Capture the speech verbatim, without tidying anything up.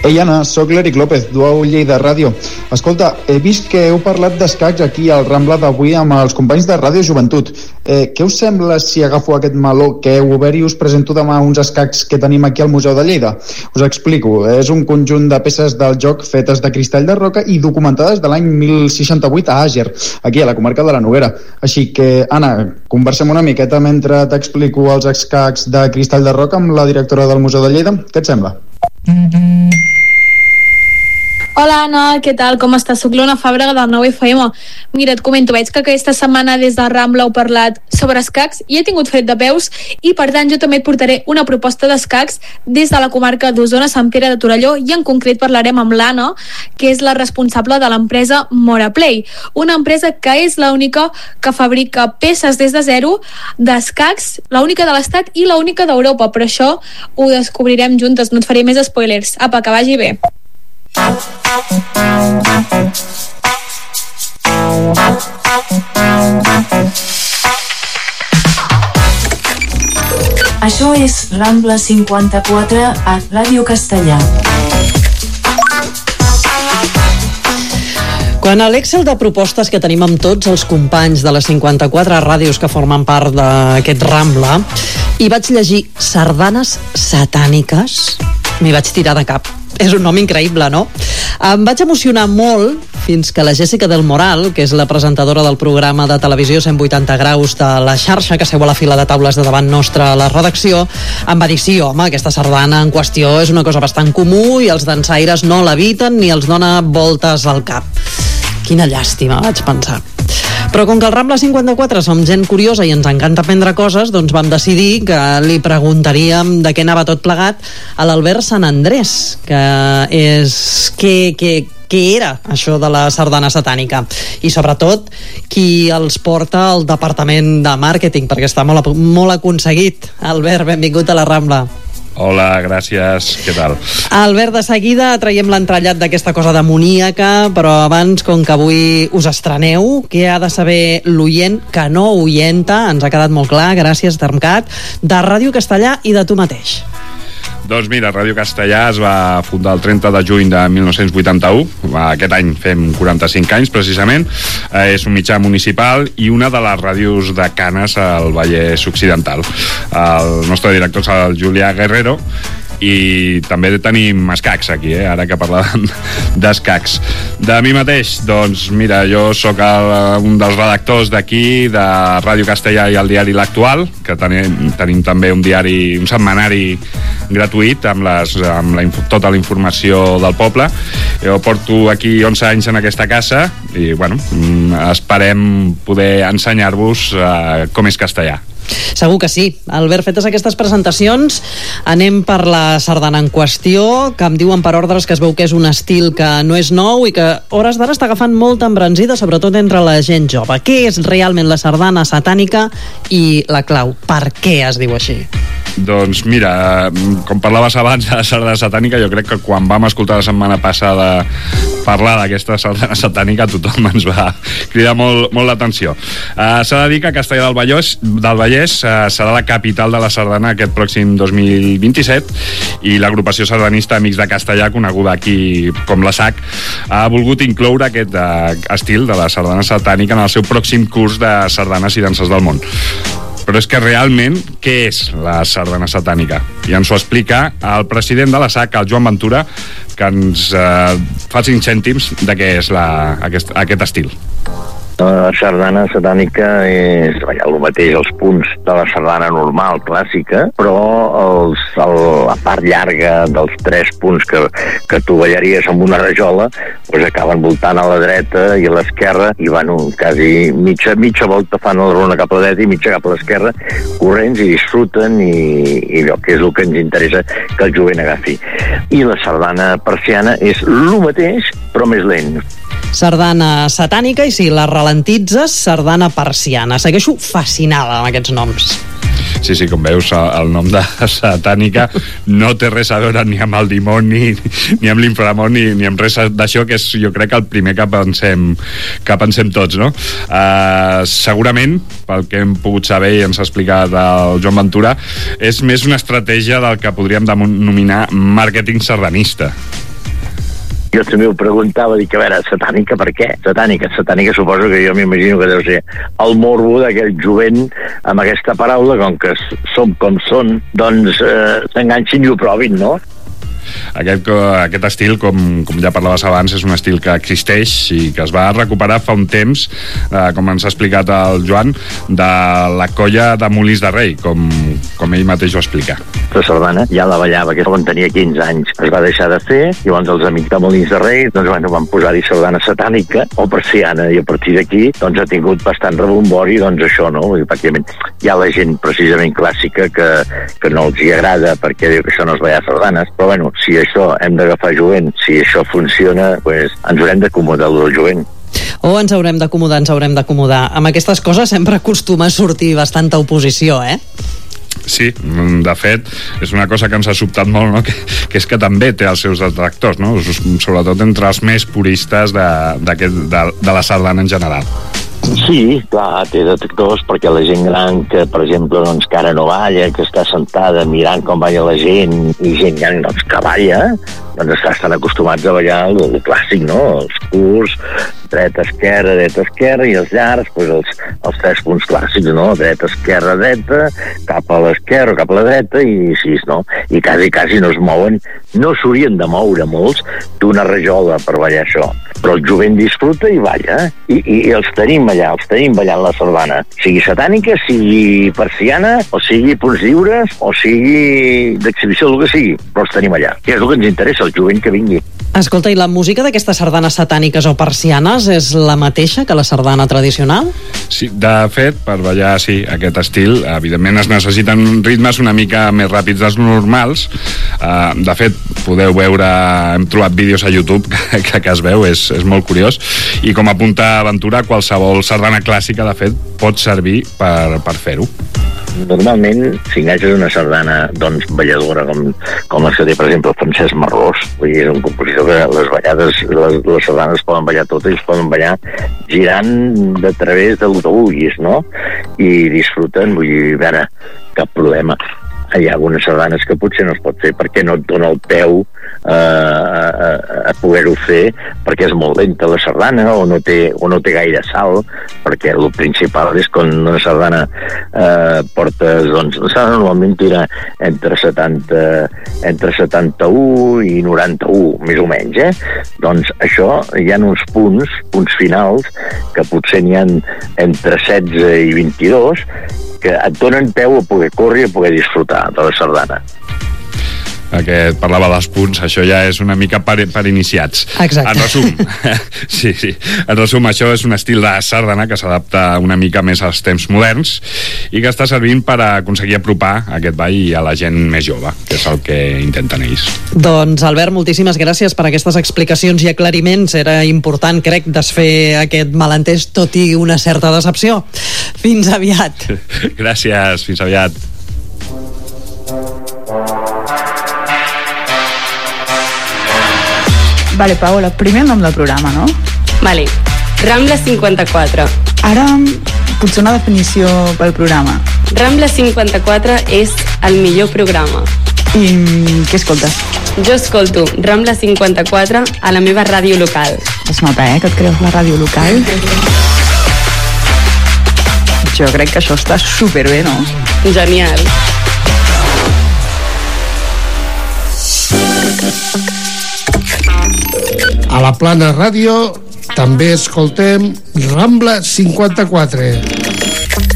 Ei, Anna, sóc l'Eric López, d'U Lleida Ràdio. Escolta, he vist que heu parlat d'escacs aquí al Rambla d'avui amb els companys de Ràdio Joventut. Eh, què us sembla si agafo aquest meló que heu obert i us presento demà uns escacs que tenim aquí al Museu de Lleida? Us explico. És un conjunt de peces del joc fetes de cristall de roca i documentades de l'any mil seixanta-vuit a Àger, aquí a la comarca de la Noguera. Així que, Anna, conversem una miqueta mentre t'explico els escacs de cristall de roca amb la directora del Museu de Lleida. Què et sembla? Hola Anna, què tal? Com estàs? Soc l'Ona Fàbrega del nou F M. Mira, et comento, veig que aquesta setmana des de Rambla heu parlat sobre escacs i he tingut fred de peus i per tant jo també et portaré una proposta d'escacs des de la comarca d'Osona, Sant Pere de Torelló, i en concret parlarem amb l'Anna, que és la responsable de l'empresa Moraplay, una empresa que és l'única que fabrica peces des de zero d'escacs, l'única de l'Estat i l'única d'Europa, però això ho descobrirem juntes, no et faré més spoilers. Apa, que vagi bé. Això és Rambla cinquanta-quatre a Ràdio Castellà. Quan a l'Excel de propostes que tenim amb tots els companys de les cinquanta-quatre ràdios que formen part d'aquest Rambla, hi vaig llegir sardanes satàniques, m'hi vaig tirar de cap. És un nom increïble, no? Em vaig emocionar molt fins que la Jessica del Moral, que és la presentadora del programa de televisió cent vuitanta graus de la xarxa, que seu a la fila de taules de davant nostra a la redacció, em va dir, sí, home, aquesta sardana en qüestió és una cosa bastant comú i els dansaires no l'eviten ni els dona voltes al cap. Quina llàstima, vaig pensar. Però com que al Rambla cinquanta-quatre som gent curiosa i ens encanta aprendre coses, doncs vam decidir que li preguntaríem de què anava tot plegat a l'Albert Sant Andrés, que és... què, què, què era això de la sardana satànica i sobretot qui els porta al departament de màrqueting, perquè està molt, molt aconseguit. Albert, benvingut a la Rambla. Hola, gràcies. Què tal? Albert, de seguida traiem l'entrellat d'aquesta cosa demoníaca, però abans, com que avui us estreneu, què ha de saber l'oient que no oienta? Ens ha quedat molt clar, gràcies, Termcat, de Ràdio Castellà i de tu mateix. Doncs mira, Ràdio Castellà es va fundar el trenta de juny de mil nou-cents vuitanta-u. Aquest any fem quaranta-cinc anys, precisament. Eh, és un mitjà municipal i una de les ràdios de Canes al Vallès Occidental. El nostre director és el Julià Guerrero i també tenim escacs aquí, eh? Ara que parlàvem d'escacs. De mi mateix, doncs mira, jo sóc el, un dels redactors d'aquí, de Ràdio Castellà i el diari L'Actual, que tenim, tenim també un diari, un setmanari gratuït amb, les, amb la, tota la informació del poble. Jo porto aquí onze anys en aquesta casa i bueno, esperem poder ensenyar-vos uh, com és castellà. Segur que sí. Albert, fetes aquestes presentacions, anem per la sardana en qüestió, que em diuen per ordres que es veu que és un estil que no és nou i que a hores d'ara està agafant molta embranzida, sobretot entre la gent jove. Què és realment la sardana satànica i la clau? Per què es diu així? Doncs mira, com parlaves abans de la sardana satànica, jo crec que quan vam escoltar la setmana passada parlar d'aquesta sardana satànica tothom ens va cridar molt, molt l'atenció. Uh, s'ha de dir que Castellà del Vallès, del Vallès uh, serà la capital de la sardana aquest pròxim dos mil vint-i-set i l'agrupació sardanista Amics de Castellà, coneguda aquí com la S A C, ha volgut incloure aquest uh, estil de la sardana satànica en el seu pròxim curs de sardanes i danses del món. Però és que realment, què és la sardana satànica? I ens ho explica el president de la S A C, el Joan Ventura, que ens eh, fa cinc cèntims de què és la, aquest, aquest estil. La sardana satànica és vaja, el mateix, els punts de la sardana normal, clàssica, però els, el, la part llarga dels tres punts que, que tu ballaries amb una rajola doncs acaben voltant a la dreta i a l'esquerra i van un, quasi mitja, mitja volta fan la rona cap a la dreta i mitja cap a l'esquerra, corrents i disfruten i, i allò que és el que ens interessa que el jovent agafi. I la sardana persiana és el mateix però més lent. Sardana satànica i si la ralentitzes, sardana persiana. Segueixo fascinada amb aquests noms. Sí, sí, com veus, el nom de satànica no té res a veure ni amb el dimoni, ni amb l'inframón, ni, ni amb res d'això, que és, jo crec, el primer que pensem, que pensem tots, no? Uh, segurament, pel que hem pogut saber i ens ha explicat el Joan Ventura, és més una estratègia del que podríem denominar màrqueting sardanista. Jo també ho preguntava, dic, a veure, satànica per què? Satànica, satànica suposo que jo m'imagino que deu ser el morbo d'aquell jovent amb aquesta paraula, com que som com són, doncs eh, s'enganxin i ho provin, no? Aquest, aquest estil, com, com ja parlaves abans, és un estil que existeix i que es va recuperar fa un temps, eh, com ens ha explicat el Joan, de la colla de Molins de Rei, com, com ell mateix ho explica. La sardana ja la ballava, que quan tenia quinze anys es va deixar de fer, i llavors els amics de Molins de Rei doncs, bueno, van posar-hi sardana satànica o persiana, i a partir d'aquí doncs, ha tingut bastant rebombori, doncs això, no? I pràcticament hi ha la gent precisament clàssica que, que no els hi agrada perquè diu que això no és ballar sardanes, però bueno, si això hem d'agafar jovent, si això funciona, pues, ens haurem d'acomodar del jovent. O ens haurem d'acomodar, ens haurem d'acomodar. Amb aquestes coses sempre acostuma a sortir bastanta oposició, eh? Sí, de fet, és una cosa que ens ha sobtat molt, no? que, que és que també té els seus detractors, no? Sobretot entre els més puristes de, de, de, de la sardana en general. Sí, clar, té detectors perquè la gent gran que, per exemple, doncs, que ara no balla, que està sentada mirant com balla la gent, i gent gran doncs, que balla, doncs està, estan acostumats a ballar el, el clàssic, no? Els curts, dreta, esquerra, dreta, esquerra, i els llargs, doncs els, els tres punts clàssics, no? Dreta, esquerra, dreta, cap a l'esquerra, cap a la dreta, i així, no? I quasi, quasi no es mouen, no s'haurien de moure molts d'una rajola per ballar això. Però el jovent disfruta i balla, i, i, i els tenim allà, els tenim ballant la sardana, sigui satànica, sigui persiana, o sigui punts lliures, o sigui d'exhibició, el que sigui, però els tenim allà, que és el que ens interessa, el jovent que vingui. Escolta, i la música d'aquestes sardanes satàniques o persianes és la mateixa que la sardana tradicional? Sí, de fet, per ballar sí, aquest estil, evidentment es necessiten ritmes una mica més ràpids dels normals. Uh, de fet, podeu veure, hem trobat vídeos a YouTube que, que, que es veu, és, és molt curiós, i com apunta Ventura, qualsevol sardana clàssica, de fet, pot servir per, per fer-ho. Normalment, si enganxes una sardana doncs, balladora com, com la que té, per exemple, el Francesc Marrós, vull dir, és un compositor que les ballades, les, les sardanes poden ballar totes, i es poden ballar girant de través del que vulguis, no? I disfruten, vull dir, a veure, cap problema. Hi ha algunes sardanes que potser no es pot fer perquè no et dona el peu eh, a, a poder-ho fer, perquè és molt lenta la sardana o no té, o no té gaire salt, perquè el principal és quan una sardana eh, portes, doncs la sardana normalment tira entre setanta entre setanta-u i noranta-u més o menys, eh? Doncs això hi ha uns punts, punts finals que potser n'hi ha entre setze i vint-i-dos que et donen peu a poder córrer i a poder disfrutar de la sardana. Aquest parlava dels punts, això ja és una mica per, per iniciats. Exacte. En resum, sí, sí. En resum, això és un estil de sardana que s'adapta una mica més als temps moderns i que està servint per aconseguir apropar aquest ball a la gent més jove, que és el que intenten ells. Doncs, Albert, moltíssimes gràcies per aquestes explicacions i aclariments. Era important, crec, desfer aquest malentès, tot i una certa decepció. Fins aviat. Gràcies, fins aviat. Vale, Paola, primer nom del programa, no? Vale, Rambla cinquanta-quatre. Ara, potser una definició pel programa. Rambla cinquanta-quatre és el millor programa. I què escoltes? Jo escolto Rambla cinquanta-quatre a la meva ràdio local. Es nota, eh, que et creus la ràdio local? Jo crec que això està superbé, no? Genial. A la Plana Ràdio també escoltem Rambla cinquanta-quatre.